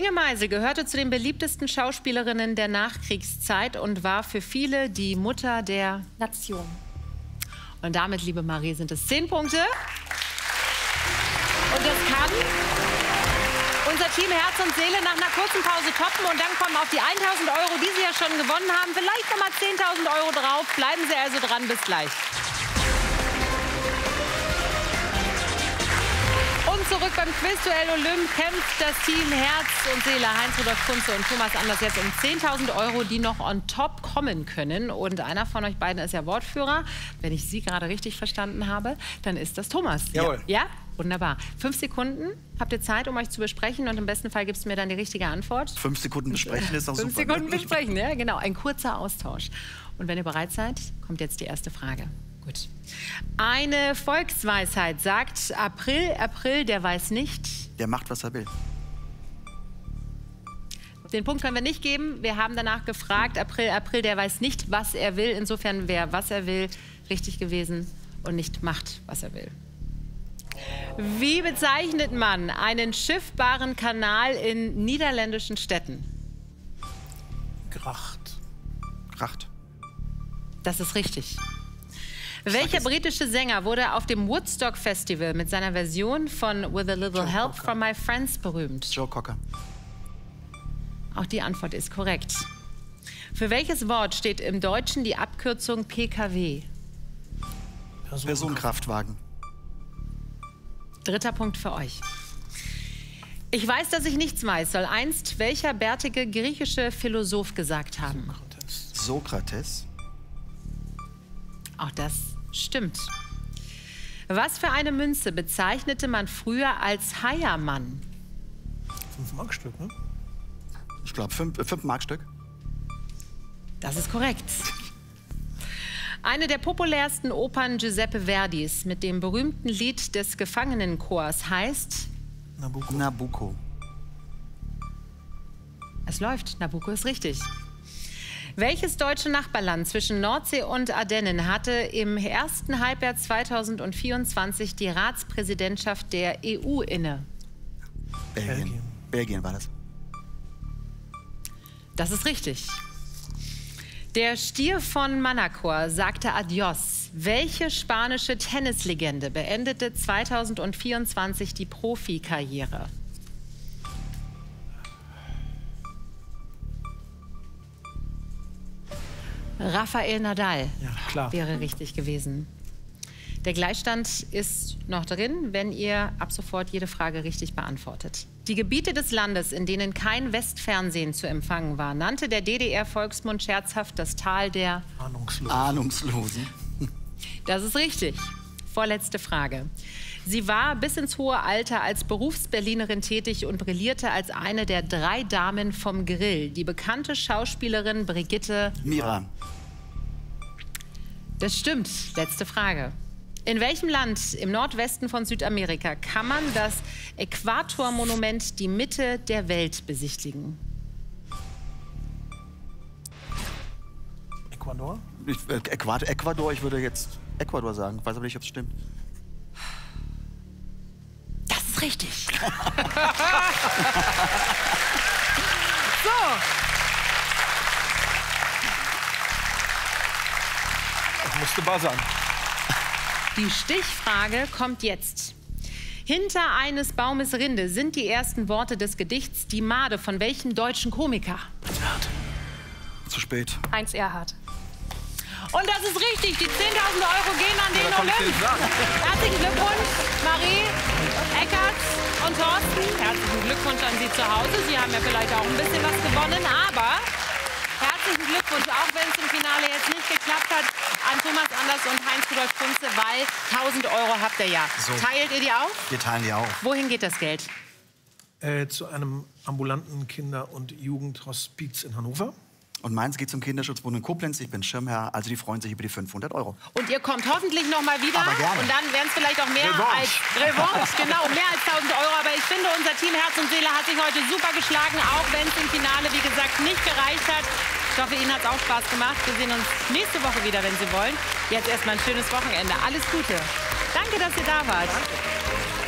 Biene Meisel gehörte zu den beliebtesten Schauspielerinnen der Nachkriegszeit und war für viele die Mutter der Nation. Und damit, liebe Marie, sind es 10 Punkte. Und das kann unser Team Herz und Seele nach einer kurzen Pause toppen. Und dann kommen auf die 1.000 €, die Sie ja schon gewonnen haben, vielleicht noch mal 10.000 € drauf. Bleiben Sie also dran, bis gleich. Und zurück beim Quizduell Olymp kämpft das Team Herz und Seele. Heinz-Rudolf Kunze und Thomas Anders jetzt um 10.000 € die noch on top kommen können. Und einer von euch beiden ist ja Wortführer. Wenn ich Sie gerade richtig verstanden habe, dann ist das Thomas. Jawohl. Ja? Wunderbar. 5 Sekunden habt ihr Zeit, um euch zu besprechen. Und im besten Fall gibst du mir dann die richtige Antwort. 5 Sekunden besprechen ist auch super. 5 Sekunden besprechen, ja, genau. Ein kurzer Austausch. Und wenn ihr bereit seid, kommt jetzt die erste Frage. Gut. Eine Volksweisheit sagt, April, April, der weiß nicht. Der macht, was er will. Den Punkt können wir nicht geben. Wir haben danach gefragt, April, April, der weiß nicht, was er will. Insofern wäre, was er will, richtig gewesen und nicht macht, was er will. Wie bezeichnet man einen schiffbaren Kanal in niederländischen Städten? Gracht. Gracht. Das ist richtig. Welcher britische Sänger wurde auf dem Woodstock Festival mit seiner Version von With a Little Help from My Friends berühmt? Joe Cocker. Auch die Antwort ist korrekt. Für welches Wort steht im Deutschen die Abkürzung PKW? Personenkraftwagen. 3. Punkt für euch. Ich weiß, dass ich nichts weiß, soll einst welcher bärtige griechische Philosoph gesagt haben? Sokrates. Auch das stimmt. Was für eine Münze bezeichnete man früher als Heiermann? 5-Mark-Stück, ne? Ich glaube 5 Markstück. Das ist korrekt. Eine der populärsten Opern Giuseppe Verdis mit dem berühmten Lied des Gefangenenchors heißt Nabucco. Nabucco. Es läuft, Nabucco ist richtig. Welches deutsche Nachbarland zwischen Nordsee und Ardennen hatte im ersten Halbjahr 2024 die Ratspräsidentschaft der EU inne? Belgien. Belgien war das. Das ist richtig. Der Stier von Manacor sagte Adios. Welche spanische Tennislegende beendete 2024 die Profikarriere? Rafael Nadal wäre richtig gewesen. Der Gleichstand ist noch drin, wenn ihr ab sofort jede Frage richtig beantwortet. Die Gebiete des Landes, in denen kein Westfernsehen zu empfangen war, nannte der DDR-Volksmund scherzhaft das Tal der Ahnungslosen. Das ist richtig. Vorletzte Frage. Sie war bis ins hohe Alter als Berufsberlinerin tätig und brillierte als eine der 3 Damen vom Grill. Die bekannte Schauspielerin Brigitte Mira. Das stimmt. Letzte Frage. In welchem Land im Nordwesten von Südamerika kann man das Äquatormonument, die Mitte der Welt, besichtigen? Ecuador? Ecuador, ich würde jetzt Ecuador sagen. Weiß aber nicht, ob es stimmt. Das ist richtig. So. Das musste buzzern. Die Stichfrage kommt jetzt. Hinter eines Baumes Rinde sind die ersten Worte des Gedichts Die Made von welchem deutschen Komiker? Zu spät. Heinz Erhardt. Und das ist richtig. Die 10.000 € gehen an den Olymp. Herzlichen Glückwunsch, Marie, Eckert und Thorsten. Herzlichen Glückwunsch an Sie zu Hause. Sie haben ja vielleicht auch ein bisschen was gewonnen, aber herzlichen Glückwunsch, auch wenn es im Finale jetzt nicht geklappt hat, an Thomas Anders und Heinz-Rudolf Kunze, weil 1.000 € habt ihr ja. So. Teilt ihr die auf? Wir teilen die auf. Wohin geht das Geld? Zu einem ambulanten Kinder- und Jugendhospiz in Hannover. Und meins geht zum Kinderschutzbund in Koblenz. Ich bin Schirmherr, also die freuen sich über die 500 €. Und ihr kommt hoffentlich noch mal wieder. Aber gerne. Und dann wären es vielleicht auch mehr als Revanche, genau, mehr als 1.000 €. Aber ich finde, unser Team Herz und Seele hat sich heute super geschlagen, auch wenn es im Finale, wie gesagt, nicht gereicht hat. Ich hoffe, Ihnen hat es auch Spaß gemacht. Wir sehen uns nächste Woche wieder, wenn Sie wollen. Jetzt erstmal ein schönes Wochenende. Alles Gute. Danke, dass ihr da wart. Danke.